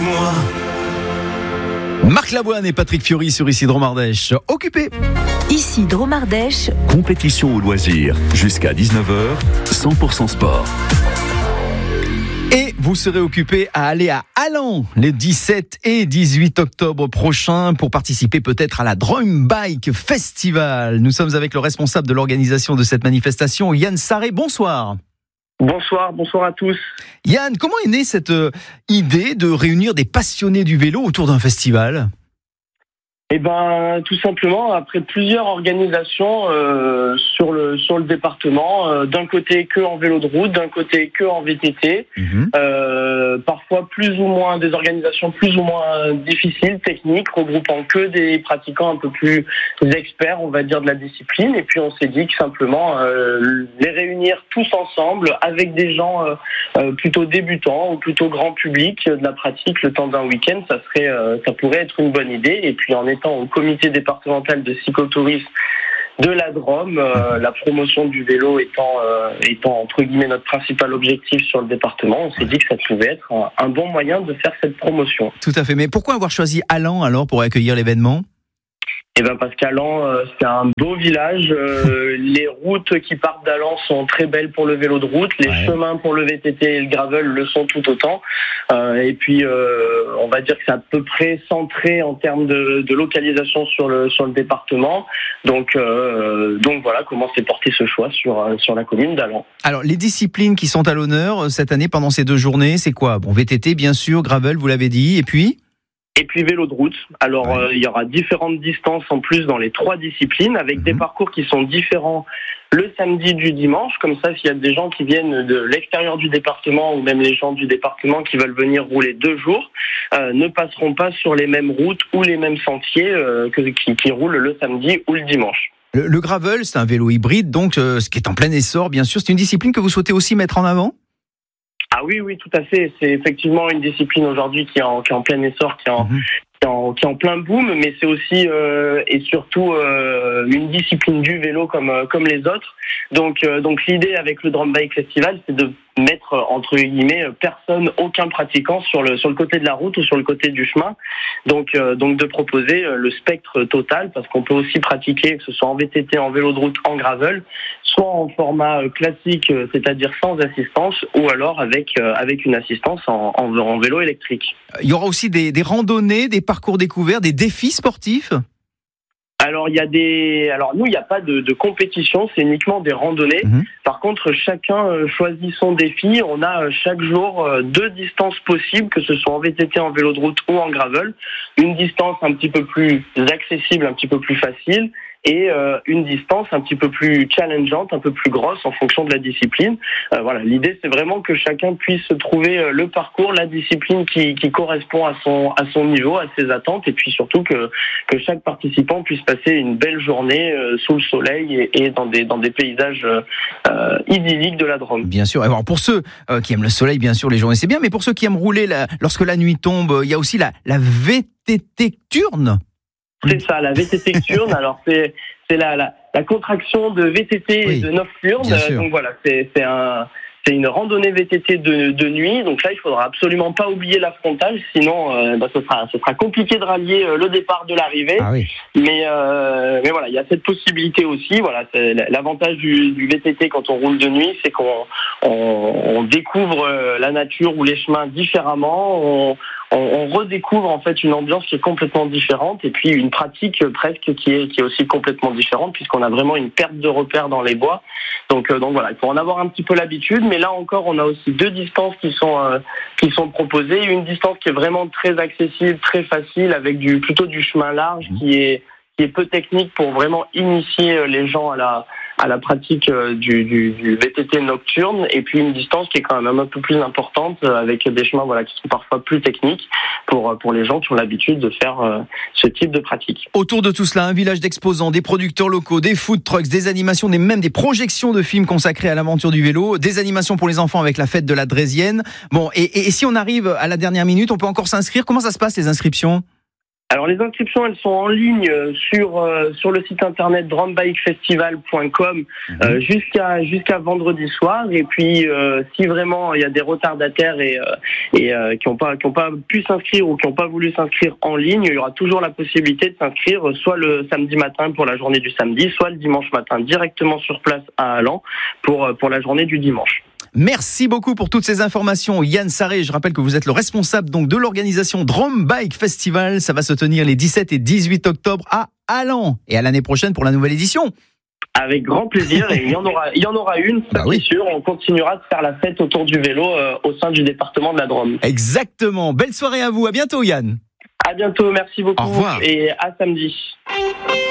moi. Marc Lavoine et Patrick Fiori sur Ici Dromardèche. Occupé. Ici Dromardèche. Compétition au loisir, jusqu'à 19h, 100% sport. Et vous serez occupé à aller à Allen les 17 et 18 octobre prochains pour participer peut-être à la Drum Bike Festival. Nous sommes avec le responsable de l'organisation de cette manifestation, Yann Sarré. Bonsoir. Bonsoir à tous. Yann, comment est née cette idée de réunir des passionnés du vélo autour d'un festival ? Tout simplement, après plusieurs organisations sur le département, d'un côté que en vélo de route, d'un côté que en VTT, parfois plus ou moins des organisations plus ou moins difficiles, techniques, regroupant que des pratiquants un peu plus experts, on va dire, de la discipline. Et puis on s'est dit que simplement les réunir tous ensemble avec des gens plutôt débutants ou plutôt grand public de la pratique le temps d'un week-end, ça pourrait être une bonne idée. Et puis en étant au comité départemental de cyclotourisme de la Drôme, la promotion du vélo étant entre guillemets notre principal objectif sur le département, on s'est dit que ça pouvait être un bon moyen de faire cette promotion. Tout à fait. Mais pourquoi avoir choisi Allen alors pour accueillir l'événement ? Parce qu'Allen, c'est un beau village. Les routes qui partent d'Allen sont très belles pour le vélo de route. Les chemins pour le VTT et le gravel le sont tout autant. Et puis, on va dire que c'est à peu près centré en termes de localisation sur le département. Donc voilà comment s'est porté ce choix sur la commune d'Allen. Alors, les disciplines qui sont à l'honneur cette année pendant ces 2 journées, c'est quoi ? Bon, VTT, bien sûr, gravel, vous l'avez dit, et puis vélo de route. Alors, il y aura différentes distances en plus dans les 3 disciplines avec des parcours qui sont différents le samedi du dimanche. Comme ça, s'il y a des gens qui viennent de l'extérieur du département ou même les gens du département qui veulent venir rouler 2 jours, ne passeront pas sur les mêmes routes ou les mêmes sentiers qui roulent le samedi ou le dimanche. Le gravel, c'est un vélo hybride, donc ce qui est en plein essor, bien sûr. C'est une discipline que vous souhaitez aussi mettre en avant ? Ah oui, tout à fait. C'est effectivement une discipline aujourd'hui qui est en plein essor, qui est en plein boom, mais c'est aussi et surtout une discipline du vélo comme les autres. Donc l'idée avec le Drum Bike Festival, c'est de mettre entre guillemets aucun pratiquant sur le côté de la route ou sur le côté du chemin. Donc de proposer le spectre total, parce qu'on peut aussi pratiquer, que ce soit en VTT, en vélo de route, en gravel, soit en format classique, c'est-à-dire sans assistance, ou alors avec une assistance en vélo électrique. Il y aura aussi des randonnées, des parcours découverts, des défis sportifs ? Alors nous, il n'y a pas de compétition, c'est uniquement des randonnées. Par contre, chacun choisit son défi. On a chaque jour 2 distances possibles, que ce soit en VTT, en vélo de route ou en gravel. Une distance un petit peu plus accessible, un petit peu plus facile, et une distance un petit peu plus challengeante, un peu plus grosse en fonction de la discipline. L'idée, c'est vraiment que chacun puisse trouver le parcours, la discipline qui correspond à son niveau, à ses attentes, et puis surtout que chaque participant puisse passer une belle journée sous le soleil et dans des paysages idylliques de la Drôme. Bien sûr. Alors pour ceux qui aiment le soleil, bien sûr, les journées c'est bien, mais pour ceux qui aiment rouler lorsque la nuit tombe, il y a aussi la VTT Turn. C'est ça, la VTT Nocturne. Alors c'est la contraction de VTT et de Nocturne. Donc voilà, c'est une randonnée VTT de nuit. Donc là, il faudra absolument pas oublier la frontale, sinon ce sera compliqué de rallier le départ de l'arrivée. Ah oui. Mais voilà, il y a cette possibilité aussi. Voilà, c'est l'avantage du VTT quand on roule de nuit, c'est qu'on découvre la nature ou les chemins différemment. On redécouvre en fait une ambiance qui est complètement différente, et puis une pratique presque qui est aussi complètement différente, puisqu'on a vraiment une perte de repères dans les bois. Donc voilà, il faut en avoir un petit peu l'habitude, mais là encore on a aussi 2 distances qui sont proposées. Une distance qui est vraiment très accessible, très facile, avec plutôt du chemin large qui est peu technique pour vraiment initier les gens à la pratique du VTT nocturne, et puis une distance qui est quand même un peu plus importante, avec des chemins qui sont parfois plus techniques pour les gens qui ont l'habitude de faire ce type de pratique. Autour de tout cela, un village d'exposants, des producteurs locaux, des food trucks, des animations, même des projections de films consacrés à l'aventure du vélo, des animations pour les enfants avec la fête de la Draisienne. Bon, et si on arrive à la dernière minute, on peut encore s'inscrire. Comment ça se passe, les inscriptions ? Alors les inscriptions, elles sont en ligne sur le site internet drumebikefestival.com jusqu'à vendredi soir. Et puis si vraiment il y a des retardataires et qui ont pas pu s'inscrire ou qui n'ont pas voulu s'inscrire en ligne, il y aura toujours la possibilité de s'inscrire soit le samedi matin pour la journée du samedi, soit le dimanche matin directement sur place à Allen pour la journée du dimanche. Merci beaucoup pour toutes ces informations, Yann Sarré. Je rappelle que vous êtes le responsable donc de l'organisation Drum Bike Festival. Ça va se tenir les 17 et 18 octobre à Allen. Et à l'année prochaine pour la nouvelle édition. Avec grand plaisir, et il y en aura une, ça c'est sûr. On continuera de faire la fête autour du vélo au sein du département de la Drôme. Exactement. Belle soirée à vous. À bientôt, Yann. À bientôt. Merci beaucoup. Au revoir. Et à samedi.